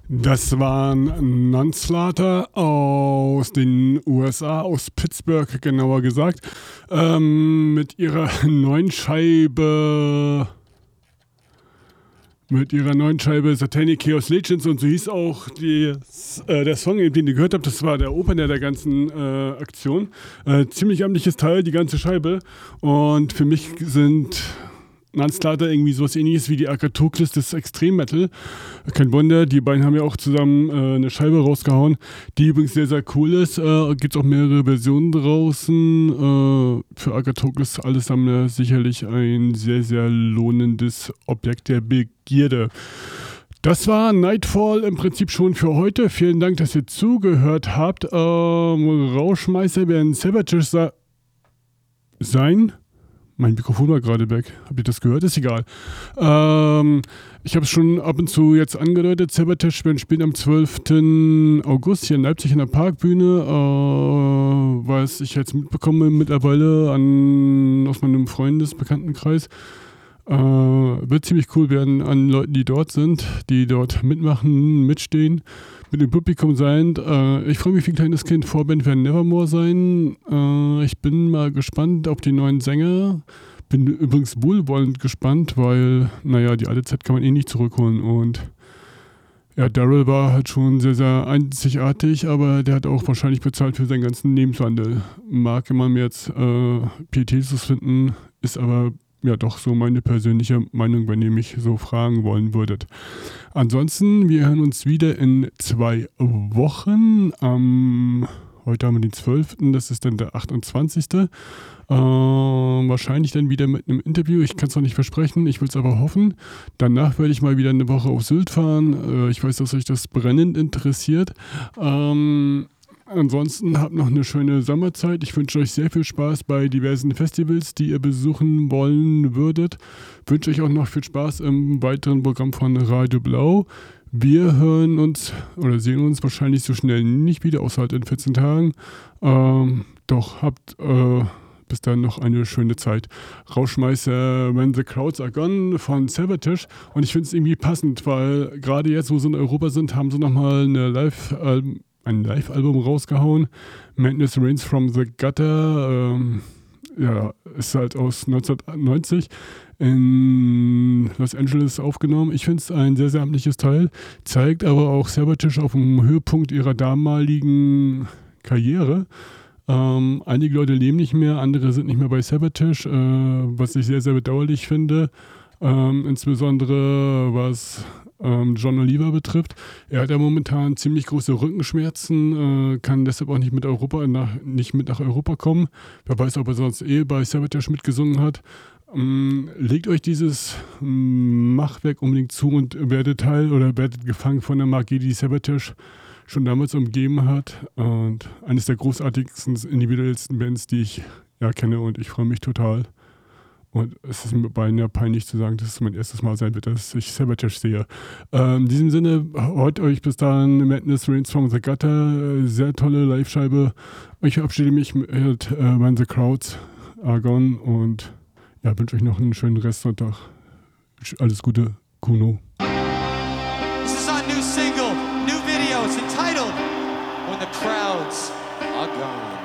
Das waren Nonslaughter aus den USA, aus Pittsburgh genauer gesagt, mit ihrer neuen Scheibe Satanic Chaos Legends, und so hieß auch der Song, den ihr gehört habt. Das war der Opener der ganzen Aktion. Ziemlich amtliches Teil, die ganze Scheibe, und für mich sind Nonslaughter irgendwie sowas ähnliches wie die Akatoklis des Extrem-Metal. Kein Wunder, die beiden haben ja auch zusammen eine Scheibe rausgehauen, die übrigens sehr, sehr cool ist. Gibt auch mehrere Versionen draußen. Für Akatoklis allesamt sicherlich ein sehr, sehr lohnendes Objekt der Begierde. Das war Nightfall im Prinzip schon für heute. Vielen Dank, dass ihr zugehört habt. Rauschmeißer werden Savages sein. Mein Mikrofon war gerade weg. Habt ihr das gehört? Ist egal. Ich habe es schon ab und zu jetzt angedeutet. Sabotage werden spielen am 12. August hier in Leipzig in der Parkbühne. Was ich jetzt mitbekomme mittlerweile aus meinem Freundesbekanntenkreis. Wird ziemlich cool werden an Leuten, die dort sind, die dort mitmachen, mitstehen, mit dem Publikum sein. Ich freue mich wie ein kleines Kind. Vorband werden Nevermore sein. Ich bin mal gespannt auf die neuen Sänger. Bin übrigens wohlwollend gespannt, weil, die alte Zeit kann man eh nicht zurückholen. Und ja, Daryl war halt schon sehr, sehr einzigartig, aber der hat auch wahrscheinlich bezahlt für seinen ganzen Lebenswandel. Mag man mir jetzt pietätlos finden, ist aber ja doch so meine persönliche Meinung, wenn ihr mich so fragen wollen würdet. Ansonsten, wir hören uns wieder in 2 Wochen. Heute haben wir den 12., das ist dann der 28. Wahrscheinlich dann wieder mit einem Interview. Ich kann es noch nicht versprechen, ich will es aber hoffen. Danach werde ich mal wieder eine Woche auf Sylt fahren. Ich weiß, dass euch das brennend interessiert. Ansonsten habt noch eine schöne Sommerzeit. Ich wünsche euch sehr viel Spaß bei diversen Festivals, die ihr besuchen wollen würdet. Wünsche euch auch noch viel Spaß im weiteren Programm von Radio Blau. Wir hören uns oder sehen uns wahrscheinlich so schnell nicht wieder, außer halt in 14 Tagen. Doch habt bis dann noch eine schöne Zeit. Rauschmeißer When the Crowds Are Gone von Savatage. Und ich finde es irgendwie passend, weil gerade jetzt, wo sie in Europa sind, haben sie nochmal ein Live-Album rausgehauen. Madness Rains from the Gutter. Ist halt aus 1990 in Los Angeles aufgenommen. Ich finde es ein sehr, sehr amtliches Teil. Zeigt aber auch Savatage auf dem Höhepunkt ihrer damaligen Karriere. Einige Leute leben nicht mehr, andere sind nicht mehr bei Savatage, was ich sehr, sehr bedauerlich finde. Insbesondere was John Oliver betrifft. Er hat ja momentan ziemlich große Rückenschmerzen, kann deshalb auch nicht mit nach Europa kommen. Wer weiß, ob er sonst bei Savatage mitgesungen hat. Legt euch dieses Machwerk unbedingt zu und werdet gefangen von der Magie, die Savatage schon damals umgeben hat. Und eines der großartigsten, individuellsten Bands, die ich kenne, und ich freue mich total. Und es ist mir beinahe peinlich zu sagen, dass es mein erstes Mal sein wird, dass ich Savatage sehe. In diesem Sinne, heute euch bis dahin Madness Rains from the Gutter. Sehr tolle Live-Scheibe. Ich verabschiede mich mit When the Crowds Are Gone und wünsche euch noch einen schönen Restsonntag. Alles Gute, Kuno. This is our new single, new video. It's entitled When the Crowds Are Gone.